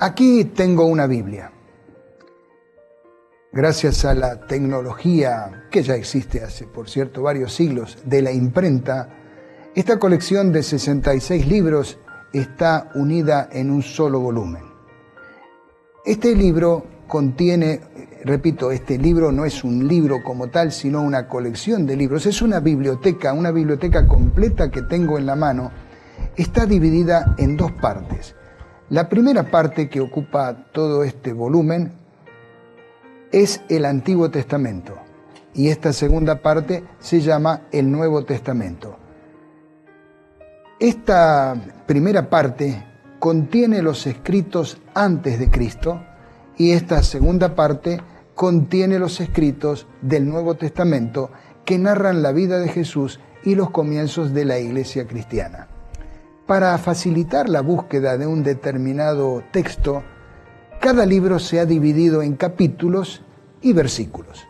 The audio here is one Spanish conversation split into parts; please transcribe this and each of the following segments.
Aquí tengo una Biblia. Gracias a la tecnología que ya existe hace, por cierto, varios siglos, de la imprenta, esta colección de 66 libros está unida en un solo volumen. Este libro contiene, repito, este libro no es un libro como tal, sino una colección de libros. Es una biblioteca completa que tengo en la mano. Está dividida en dos partes. La primera parte, que ocupa todo este volumen, es el Antiguo Testamento. Y esta segunda parte se llama el Nuevo Testamento. Esta primera parte contiene los escritos antes de Cristo y esta segunda parte contiene los escritos del Nuevo Testamento que narran la vida de Jesús y los comienzos de la Iglesia cristiana. Para facilitar la búsqueda de un determinado texto, cada libro se ha dividido en capítulos y versículos.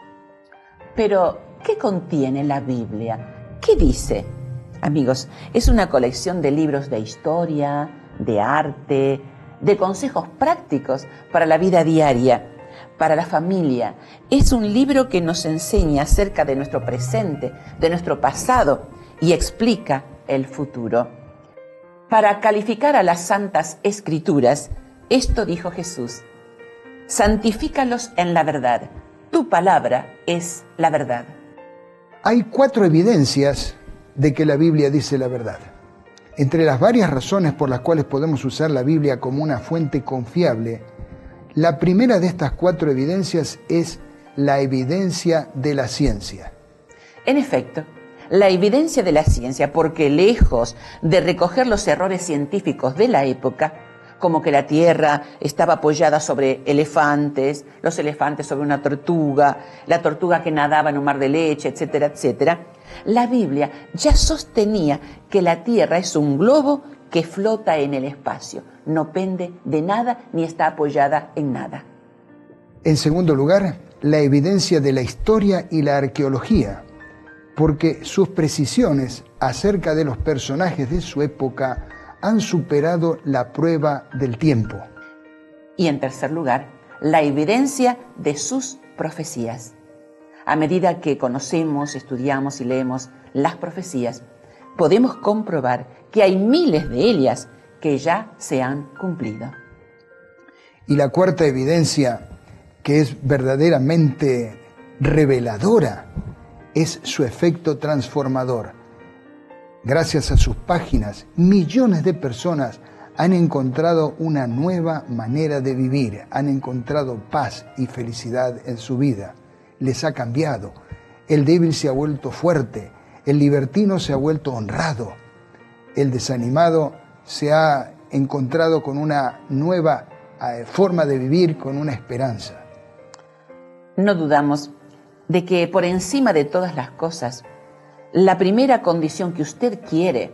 Pero, ¿qué contiene la Biblia? ¿Qué dice? Amigos, es una colección de libros de historia, de arte, de consejos prácticos para la vida diaria, para la familia. Es un libro que nos enseña acerca de nuestro presente, de nuestro pasado y explica el futuro. Para calificar a las Santas Escrituras, esto dijo Jesús: santifícalos en la verdad. Tu palabra es la verdad. Hay 4 evidencias de que la Biblia dice la verdad. Entre las varias razones por las cuales podemos usar la Biblia como una fuente confiable, la primera de estas 4 evidencias es la evidencia de la ciencia. En efecto, la evidencia de la ciencia, porque lejos de recoger los errores científicos de la época, como que la Tierra estaba apoyada sobre elefantes, los elefantes sobre una tortuga, la tortuga que nadaba en un mar de leche, etcétera, etcétera, la Biblia ya sostenía que la Tierra es un globo que flota en el espacio, no pende de nada ni está apoyada en nada. En segundo lugar, la evidencia de la historia y la arqueología, porque sus precisiones acerca de los personajes de su época han superado la prueba del tiempo. Y en tercer lugar, la evidencia de sus profecías. A medida que conocemos, estudiamos y leemos las profecías, podemos comprobar que hay miles de ellas que ya se han cumplido. Y la cuarta evidencia, que es verdaderamente reveladora, es su efecto transformador. Gracias a sus páginas, millones de personas han encontrado una nueva manera de vivir, han encontrado paz y felicidad en su vida. Les ha cambiado. El débil se ha vuelto fuerte, el libertino se ha vuelto honrado, el desanimado se ha encontrado con una nueva forma de vivir, con una esperanza. No dudamos de que por encima de todas las cosas, la primera condición que usted quiere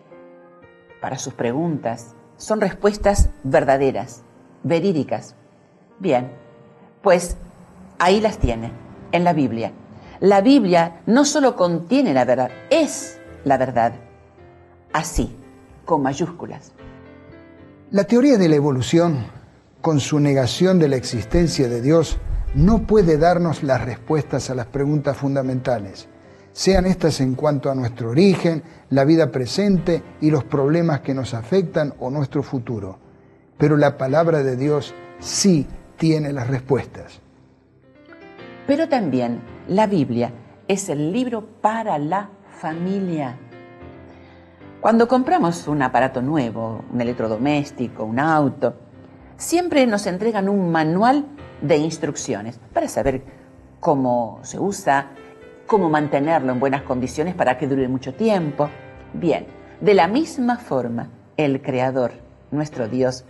para sus preguntas son respuestas verdaderas, verídicas. Bien, pues ahí las tiene, en la Biblia. La Biblia no solo contiene la verdad, es la verdad. Así, con mayúsculas. La teoría de la evolución, con su negación de la existencia de Dios, no puede darnos las respuestas a las preguntas fundamentales, sean estas en cuanto a nuestro origen, la vida presente y los problemas que nos afectan o nuestro futuro. Pero la palabra de Dios sí tiene las respuestas. Pero también la Biblia es el libro para la familia. Cuando compramos un aparato nuevo, un electrodoméstico, un auto, siempre nos entregan un manual de instrucciones para saber cómo se usa, cómo mantenerlo en buenas condiciones para que dure mucho tiempo. Bien, de la misma forma, el Creador, nuestro Dios,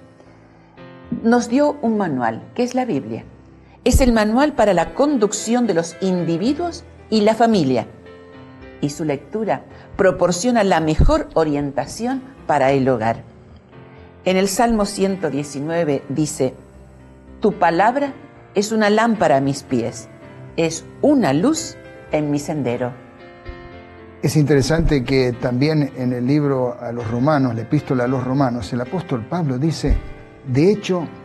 nos dio un manual, que es la Biblia. Es el manual para la conducción de los individuos y la familia. Y su lectura proporciona la mejor orientación para el hogar. En el Salmo 119 dice: tu palabra es una lámpara a mis pies, es una luz en mi sendero. Es interesante que también en el libro a los Romanos, la epístola a los Romanos, el apóstol Pablo dice: De hecho,